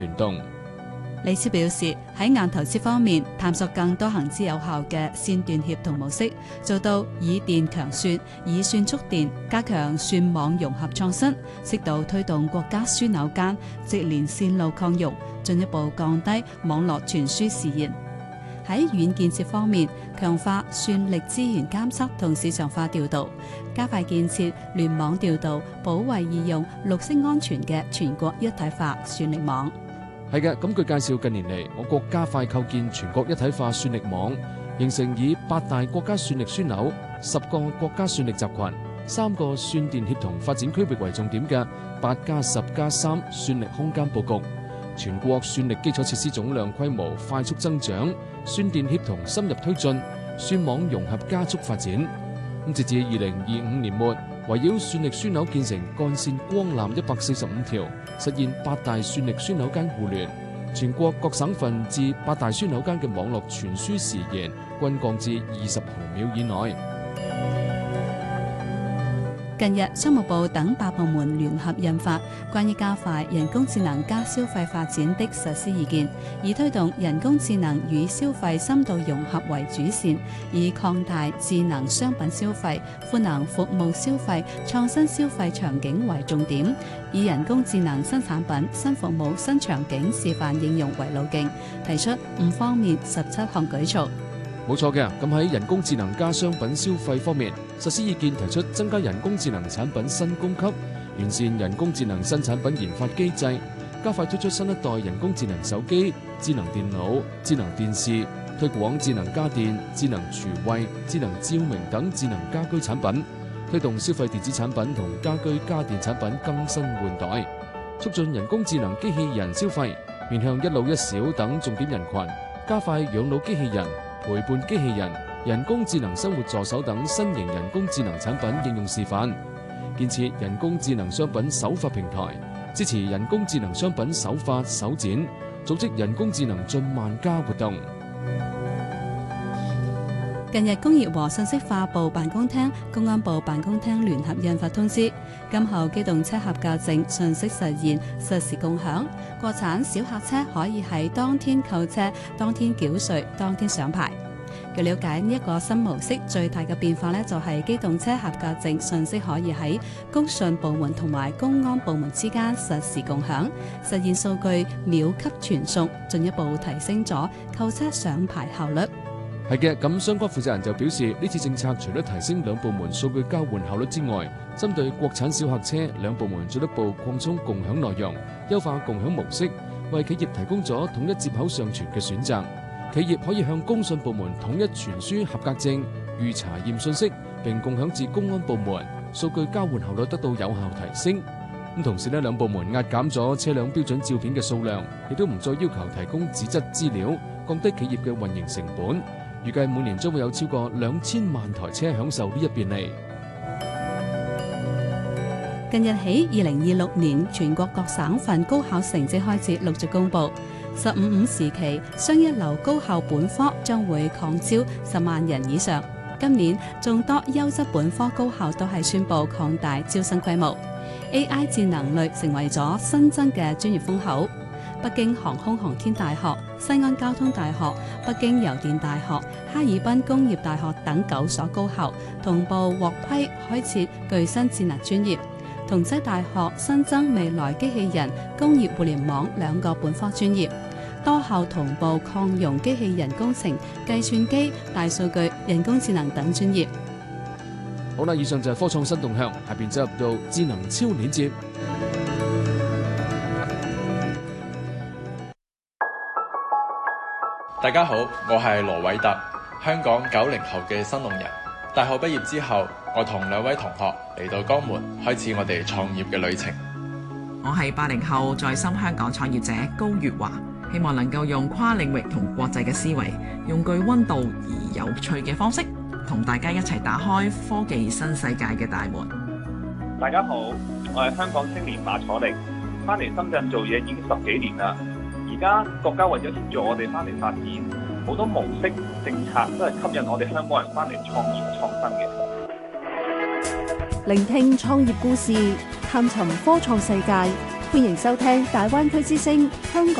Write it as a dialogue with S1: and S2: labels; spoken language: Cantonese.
S1: 聯動。
S2: 李超表示，喺硬投資方面，探索更多行之有效嘅線段協同模式，做到以電強算、以算觸電，加強算網融合創新，適度推動國家樞紐間直連線路擴容，進一步降低網絡傳輸時延。喺軟建設方面，強化算力資源監測同市場化調度，加快建設聯網調度、保衛易用、綠色安全嘅全國一體化算力網。
S1: 係嘅，咁佢介紹近年嚟，我國加快構建全國一體化算力網，形成以8大國家算力樞紐、10個國家算力集群、3個算電協同發展區域為重點嘅8+10+3算力空間佈局。全國算力基礎設施總量規模快速增長，算電協同深入推進，算網融合加速發展。咁截至2025年末，圍繞算力樞紐建成幹線光纜145條，實現8大算力樞紐間互聯。全國各省份至8大樞紐間嘅網絡傳輸時延均降至20毫秒以內。
S2: 近日，商務部等8部門聯合印發關於加快人工智能加消費發展的實施意見，以推動人工智能與消費深度融合為主線，以擴大智能商品消費、賦能服務消費、創新消費場景為重點，以人工智能新產品、新服務、新場景示範應用為路徑，提出5方面17項舉措。
S1: 冇錯嘅，咁喺人工智能加商品消費方面，實施意見提出增加人工智能產品新供給，完善人工智能新產品研發機制，加快推出新一代人工智能手機、智能電腦、智能電視，推廣智能家電、智能廚衛、智能照明等智能家居產品，推動消費電子產品同家居家電產品更新換代，促進人工智能機器人消費，面向一老一小等重點人群，加快養老機器人、陪伴機器人、人工智能生活助手等新型人工智能產品應用示範，建設人工智能商品首發平台，支持人工智能商品首發首展，組織人工智能進萬家活動。
S2: 近日，工業和信息化部辦公廳、公安部辦公廳聯合印發通知，今後機動車合格證信息實現實時共享，國產小客車可以喺當天購車、當天繳稅、當天上牌。據了解，呢一個新模式最大嘅變化呢，就係機動車合格證信息可以喺工信部門同埋公安部門之間實時共享，實現數據秒級傳送，進一步提升咗購車上牌效率。
S1: 係嘅，咁相關負責人就表示，呢次政策除咗提升兩部門數據交換效率之外，針對國產小客車，兩部門進一步擴充共享內容，優化共享模式，為企業提供咗統一接口上傳嘅選擇。企業可以向公信部門統一傳輸合格證、預查驗信息，並共享至公安部門，數據交換效率得到有效提升。咁同時呢，兩部門壓減咗車輛標準照片嘅數量，亦都唔再要求提供紙質資料，降低企業嘅運營成本。預計每年將會有超過2000萬台車享受呢一便利。
S2: 近日起，2026年全國各省份高考成績開始陸續公布。15/5時期，雙一流高校本科將會擴招10萬人以上。今年，眾多優質本科高校都係宣布擴大招生規模。AI 智能類成為咗新增嘅專業風口。北京航空航天大學、西安交通大學、北京郵電大學、哈爾濱工業大學等9所高校同步獲批開設具身智能專業。同濟大學新增未來機器人、工業互聯網2個本科專業。多校同步擴容機器人工程、計算機、大數據、人工智能等專業。
S1: 好啦，以上就係科創新動向，下邊走入到智能超鏈接。
S3: 大家好，我係羅偉特，香港90後嘅新農人。大學畢業之後，我同2位同學嚟到江門，開始我哋創業嘅旅程。
S4: 我係80後在深香港創業者高月華，希望能夠用跨領域同國際嘅思維，用具溫度而有趣嘅方式，同大家一齊打開科技新世界嘅大門。
S5: 大家好，我係香港青年馬楚力，翻嚟深圳做嘢已經10幾年啦。而家國家為咗協助我哋翻嚟發展，好多模式政策都係吸引我哋香港人翻嚟創業創新嘅。
S6: 聆聽創業故事，探尋科創世界， 歡迎收聽大灣區之聲香港